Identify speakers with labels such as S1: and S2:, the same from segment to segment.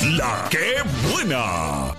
S1: La que buena.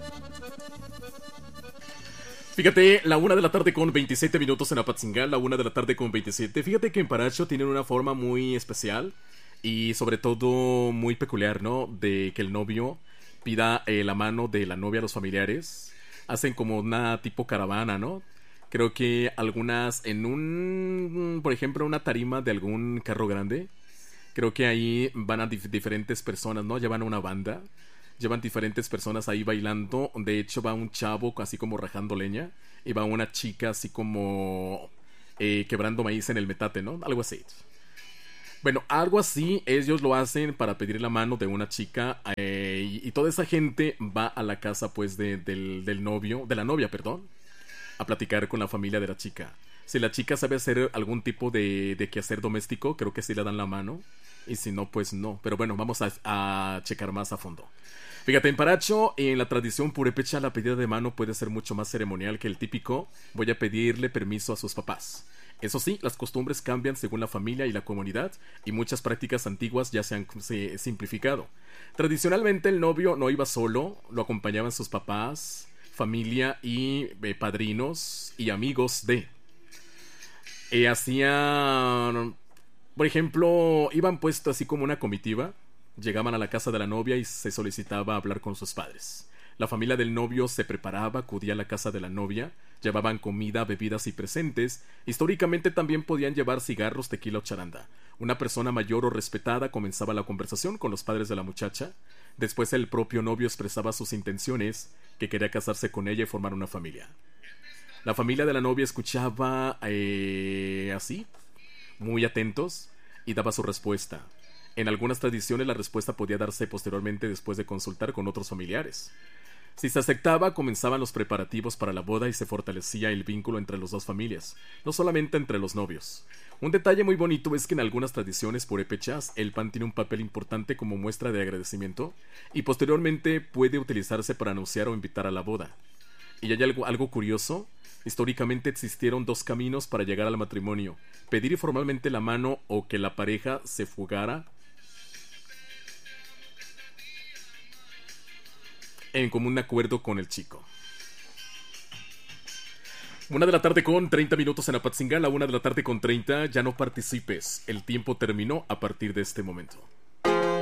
S2: Fíjate, la 1 de la tarde con 27 minutos en Apatzingán, la 1 de la tarde con 27. Fíjate que en Paracho tienen una forma muy especial y sobre todo muy peculiar, ¿no? De que el novio pida la mano de la novia a los familiares. Hacen como una tipo caravana, ¿no? Creo que algunas en por ejemplo, una tarima de algún carro grande. Creo que ahí van a diferentes personas, ¿no? Llevan una banda. Llevan diferentes personas ahí bailando. De hecho, va un chavo así como rajando leña. Y va una chica así como quebrando maíz en el metate, ¿no? Algo así. Bueno, algo así ellos lo hacen para pedir la mano de una chica. Y toda esa gente va a la casa pues del novio, de la novia, perdón, a platicar con la familia de la chica. Si la chica sabe hacer algún tipo de quehacer doméstico, creo que sí le dan la mano. Y si no, pues no. Pero bueno, vamos a checar más a fondo. Fíjate, en Paracho, en la tradición purépecha, la pedida de mano puede ser mucho más ceremonial que el típico voy a pedirle permiso a sus papás. Eso sí, las costumbres cambian según la familia y la comunidad, y muchas prácticas antiguas ya se han simplificado. Tradicionalmente el novio no iba solo, lo acompañaban sus papás, familia y padrinos y amigos de. Hacían, por ejemplo, iban puesto así como una comitiva. Llegaban a la casa de la novia y se solicitaba hablar con sus padres. La familia del novio se preparaba, acudía a la casa de la novia, llevaban comida, bebidas y presentes. Históricamente también podían llevar cigarros, tequila o charanda. Una persona mayor o respetada comenzaba la conversación con los padres de la muchacha. Después el propio novio expresaba sus intenciones, que quería casarse con ella y formar una familia. La familia de la novia escuchaba así, muy atentos, y daba su respuesta. En algunas tradiciones la respuesta podía darse posteriormente después de consultar con otros familiares. Si se aceptaba, comenzaban los preparativos para la boda y se fortalecía el vínculo entre las dos familias, no solamente entre los novios. Un detalle muy bonito es que en algunas tradiciones purépechas el pan tiene un papel importante como muestra de agradecimiento y posteriormente puede utilizarse para anunciar o invitar a la boda. Y hay algo curioso. Históricamente existieron dos caminos para llegar al matrimonio: pedir formalmente la mano o que la pareja se fugara en común acuerdo con el chico. 1 de la tarde con 30 minutos en Apatzingán, la 1 de la tarde con 30. Ya no participes, el tiempo terminó a partir de este momento.